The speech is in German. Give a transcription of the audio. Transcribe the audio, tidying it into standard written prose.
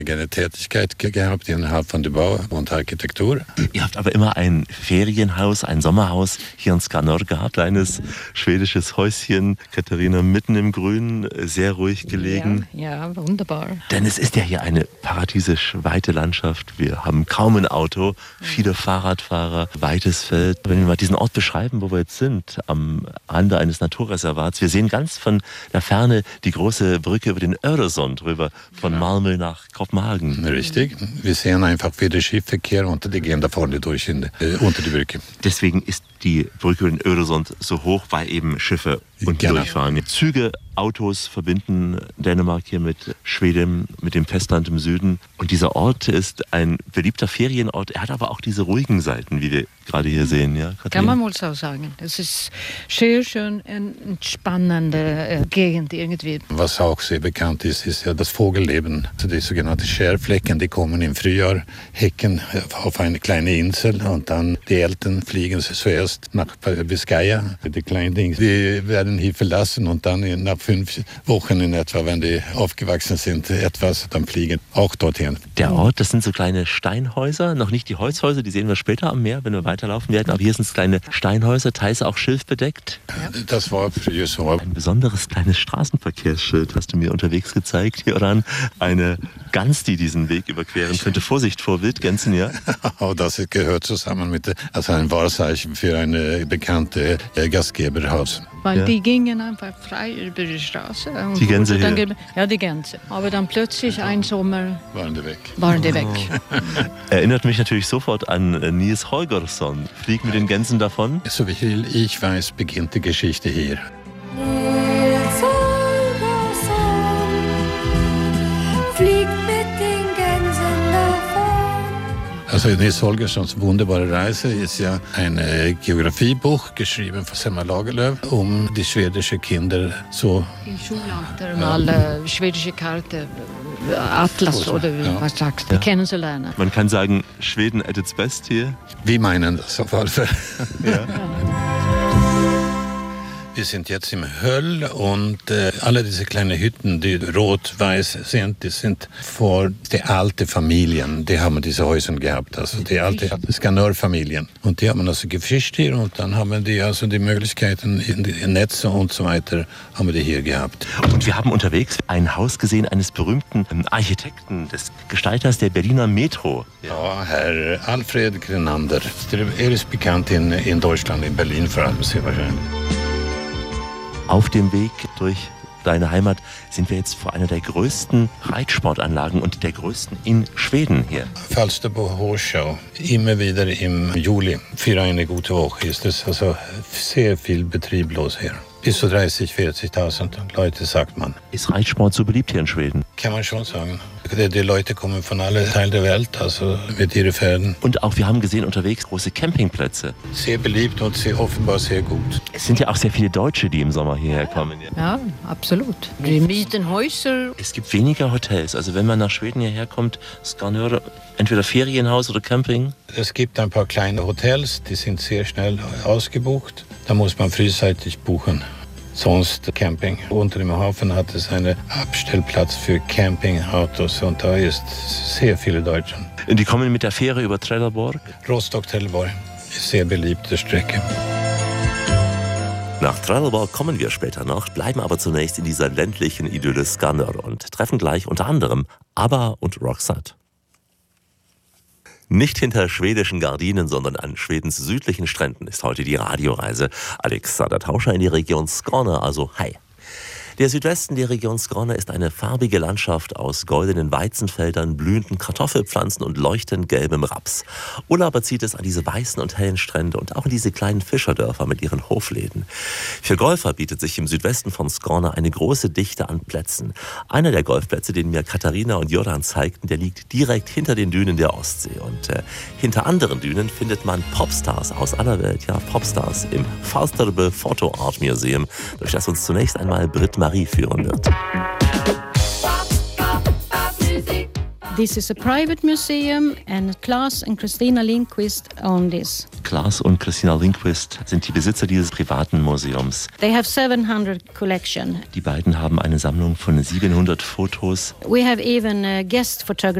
Eine Tätigkeit gehabt innerhalb von der Bau und Architektur. Ihr habt aber immer ein Ferienhaus, ein Sommerhaus hier in Skanör gehabt, kleines schwedisches Häuschen, Katharina, mitten im Grün, sehr ruhig gelegen. Ja, wunderbar. Denn es ist ja hier eine paradiesisch weite Landschaft. Wir haben kaum ein Auto, viele Fahrradfahrer, weites Feld. Wenn wir mal diesen Ort beschreiben, wo wir jetzt sind, am Rande eines Naturreservats, wir sehen ganz von der Ferne die große Brücke über den Öresund rüber, von Malmö nach Kopenhagen. Richtig. Wir sehen einfach wieder Schiffverkehr und die gehen da vorne durch unter die Brücke. Deswegen ist die Brücke über den Öresund so hoch, weil eben Schiffe unten durchfahren. Züge, Autos verbinden Dänemark hier mit Schweden, mit dem Festland im Süden. Und dieser Ort ist ein beliebter Ferienort. Er hat aber auch diese ruhigen Seiten, wie wir gerade hier sehen. Ja, kann man wohl so sagen. Es ist sehr schön, eine entspannende Gegend irgendwie. Was auch sehr bekannt ist, ist ja das Vogelleben. Also die sogenannten Skärfläcken, die kommen im Frühjahr, häcken auf eine kleine Insel und dann die Eltern fliegen zuerst nach Biscaya. Die kleinen Dinge, die werden hier verlassen und dann nach 5 Wochen in etwa, wenn die aufgewachsen sind, dann fliegen auch dorthin. Der Ort, das sind so kleine Steinhäuser, noch nicht die Holzhäuser, die sehen wir später am Meer, wenn wir weiterlaufen werden, aber hier sind es kleine Steinhäuser, teils auch schilfbedeckt. Das war früher so. Ein besonderes kleines Straßenverkehrsschild hast du mir unterwegs gezeigt, Joran. Eine Gans, die diesen Weg überqueren könnte. Vorsicht vor Wildgänsen, ja? Das gehört zusammen mit ein Wahrzeichen für ein bekanntes Gastgeberhaus. Weil die gingen einfach frei über die Straße. Und die Gänse hier? Ja, die Gänse. Aber dann plötzlich ein Sommer waren die weg. Erinnert mich natürlich sofort an Nils Holgersson. Flieg mit den Gänsen davon. So wie ich weiß, beginnt die Geschichte hier. Nils Holgersson fliegt mit den Gänsen davon. Also Nils Holgerssons wunderbare Reise ist ja ein Geografiebuch geschrieben von Selma Lagerlöf die schwedischen Kinder so. In Schulalter mal schwedische Karte, Atlas oder was sagst du, kennenzulernen. Man kann sagen, Schweden at its best hier. Wir meinen das auf alle Fälle. Ja. Wir sind jetzt im Höll und alle diese kleinen Hütten, die rot-weiß sind, die sind vor die alten Familien. Die haben diese Häuser gehabt, also die alte Skanör-Familien. Und die haben also gefischt hier und dann haben die also die Möglichkeiten in Netze und so weiter haben die hier gehabt. Und wir haben unterwegs ein Haus gesehen eines berühmten Architekten, des Gestalters der Berliner Metro. Ja, Herr Alfred Grenander. Er ist bekannt in Deutschland, in Berlin vor allem sehr wahrscheinlich. Auf dem Weg durch deine Heimat sind wir jetzt vor einer der größten Reitsportanlagen und der größten in Schweden hier. Falsterbo Horschau, immer wieder im Juli. Für eine gute Woche ist es also sehr viel Betrieb los hier. Bis zu 30.000-40.000 Leute, sagt man. Ist Reitsport so beliebt hier in Schweden? Kann man schon sagen. Die Leute kommen von allen Teilen der Welt, also mit ihren Pferden. Und auch, wir haben gesehen, unterwegs große Campingplätze. Sehr beliebt und offenbar sehr gut. Es sind ja auch sehr viele Deutsche, die im Sommer hierher kommen. Ja, absolut. Die mieten Häuser. Es gibt weniger Hotels. Also wenn man nach Schweden hierher kommt, Skanör, entweder Ferienhaus oder Camping. Es gibt ein paar kleine Hotels, die sind sehr schnell ausgebucht. Da muss man frühzeitig buchen. Sonst Camping. Unter dem Hafen hat es einen Abstellplatz für Campingautos und da ist sehr viele Deutsche. Die kommen mit der Fähre über Trelleborg? Rostock-Trelleborg ist sehr beliebte Strecke. Nach Trelleborg kommen wir später noch, bleiben aber zunächst in dieser ländlichen Idylle Skanör und treffen gleich unter anderem ABBA und Roxette. Nicht hinter schwedischen Gardinen, sondern an Schwedens südlichen Stränden ist heute die Radioreise. Alexander Tauscher in die Region Skåne, also hi. Der Südwesten der Region Skåne ist eine farbige Landschaft aus goldenen Weizenfeldern, blühenden Kartoffelpflanzen und leuchtend gelbem Raps. Urlauber zieht es an diese weißen und hellen Strände und auch in diese kleinen Fischerdörfer mit ihren Hofläden. Für Golfer bietet sich im Südwesten von Skåne eine große Dichte an Plätzen. Einer der Golfplätze, den mir Katharina und Joran zeigten, der liegt direkt hinter den Dünen der Ostsee. Und hinter anderen Dünen findet man Popstars aus aller Welt. Ja, Popstars im Falsterbo Photo Art Museum, durch das uns zunächst einmal Britt Marie führen wird. This is a private museum and Klaas and Christina Lindquist own this. Klaas und Christina Lindquist sind die Besitzer dieses privaten Museums. They have 700 collection. Die beiden haben eine Sammlung von 700 Fotos. We have even a guest photographer.